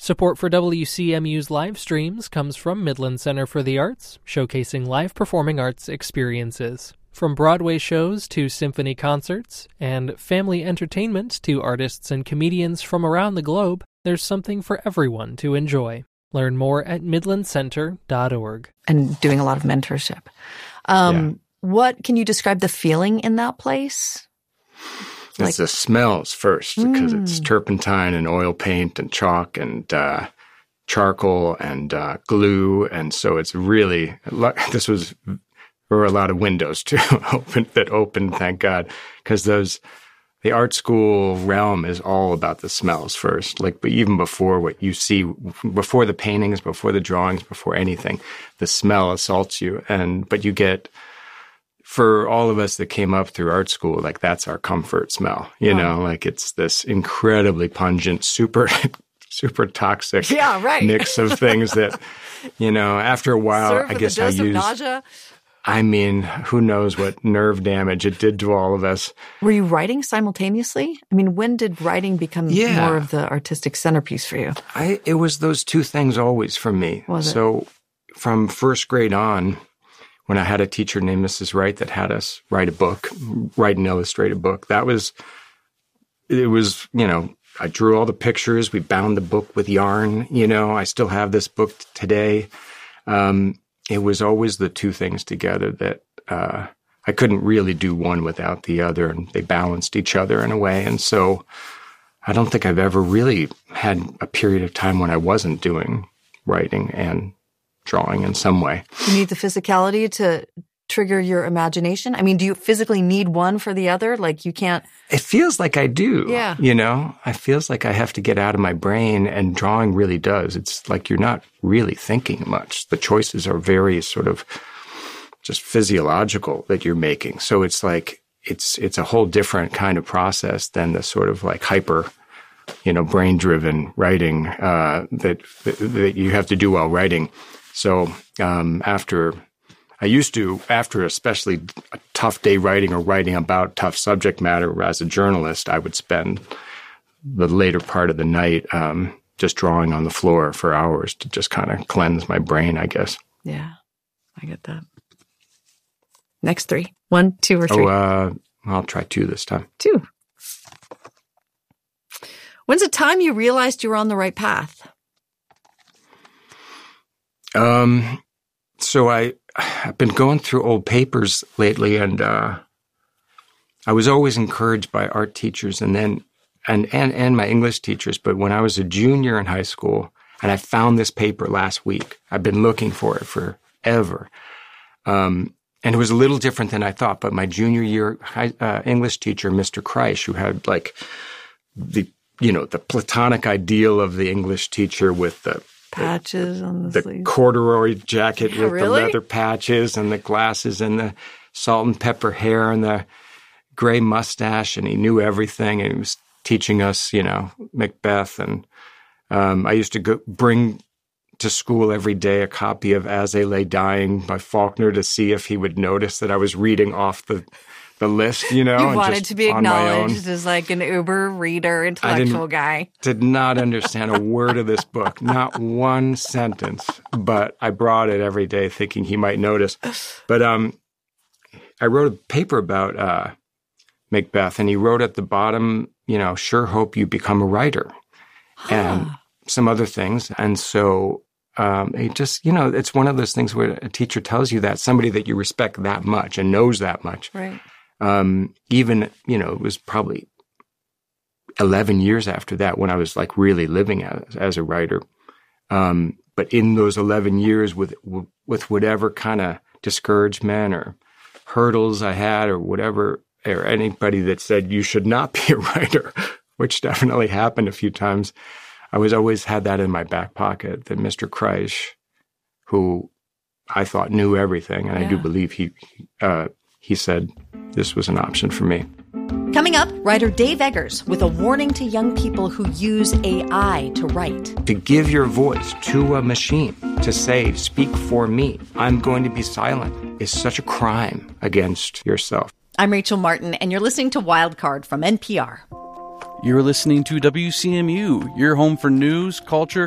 Support for WCMU's live streams comes from Midland Center for the Arts, showcasing live performing arts experiences. From Broadway shows to symphony concerts, and family entertainment to artists and comedians from around the globe, there's something for everyone to enjoy. Learn more at midlandcenter.org. And doing a lot of mentorship. What can you describe the feeling in that place? It's the smells first, because it's turpentine and oil paint and chalk and charcoal and glue. And so it's really, there were a lot of windows too that opened, thank God, because the art school realm is all about the smells first. But even before what you see, before the paintings, before the drawings, before anything, the smell assaults you. But you get, for all of us that came up through art school, that's our comfort smell, you know, it's this incredibly pungent, super toxic mix of things that, after a while, I guess I used, nausea. I mean, who knows what nerve damage it did to all of us. Were you writing simultaneously? I mean, when did writing become more of the artistic centerpiece for you? It was those two things always for me. So from first grade on, when I had a teacher named Mrs. Wright that had us write an illustrated book, I drew all the pictures. We bound the book with yarn. I still have this book today. It was always the two things together that I couldn't really do one without the other, and they balanced each other in a way. And so I don't think I've ever really had a period of time when I wasn't doing writing and drawing in some way. You need the physicality to trigger your imagination? I mean, do you physically need one for the other? You can't... It feels like I do. Yeah. It feels like I have to get out of my brain, and drawing really does. It's like you're not really thinking much. The choices are very sort of just physiological that you're making. So it's it's a whole different kind of process than the sort of hyper, brain-driven writing that you have to do while writing. So after especially a tough day writing or writing about tough subject matter as a journalist, I would spend the later part of the night just drawing on the floor for hours to just kind of cleanse my brain, I guess. Yeah, I get that. Next 3. 1, 2, or 3? I'll try 2 this time. 2. When's the time you realized you were on the right path? So I've been going through old papers lately, and I was always encouraged by art teachers and my English teachers. But when I was a junior in high school, and I found this paper last week, I've been looking for it forever. And it was a little different than I thought. But my junior year English teacher, Mr. Kreisch, who had the platonic ideal of the English teacher with the patches on the sleeves. Corduroy jacket with really? The leather patches and the glasses and the salt and pepper hair and the gray mustache, and he knew everything, and he was teaching us, Macbeth. And I used to bring to school every day a copy of As They Lay Dying by Faulkner to see if he would notice that I was reading off the list, You wanted to be acknowledged as an uber reader, intellectual guy. Did not understand a word of this book, not one sentence, but I brought it every day thinking he might notice. But I wrote a paper about Macbeth, and he wrote at the bottom, sure hope you become a writer, and some other things. And so it just, it's one of those things where a teacher tells you that, somebody that you respect that much and knows that much. Right. Even, it was probably 11 years after that when I was really living as a writer. But in those 11 years with whatever kind of discouragement or hurdles I had or whatever, or anybody that said you should not be a writer, which definitely happened a few times, I was always had that in my back pocket, that Mr. Kreisch, who I thought knew everything, and I do believe he said this was an option for me. Coming up, writer Dave Eggers with a warning to young people who use AI to write. To give your voice to a machine, to say, speak for me, I'm going to be silent, is such a crime against yourself. I'm Rachel Martin, and you're listening to Wildcard from NPR. You're listening to WCMU, your home for news, culture,